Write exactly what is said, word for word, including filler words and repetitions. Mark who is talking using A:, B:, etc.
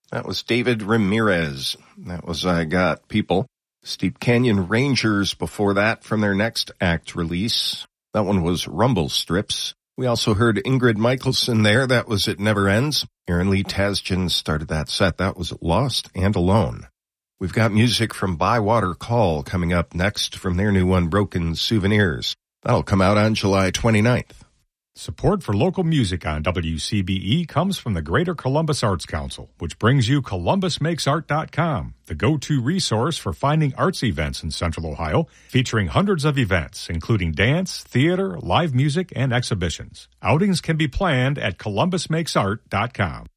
A: That was David Ramirez. That was I Got People. Steep Canyon Rangers before that from their next act release. That one was Rumble Strips. We also heard Ingrid Michaelson there. That was It Never Ends. Aaron Lee Tasjan started that set. That was Lost and Alone. We've got music from Bywater Call coming up next from their new one, Broken Souvenirs. That'll come out on July twenty-ninth.
B: Support for local music on W C B E comes from the Greater Columbus Arts Council, which brings you Columbus Makes Art dot com, the go-to resource for finding arts events in Central Ohio, featuring hundreds of events, including dance, theater, live music, and exhibitions. Outings can be planned at Columbus Makes Art dot com.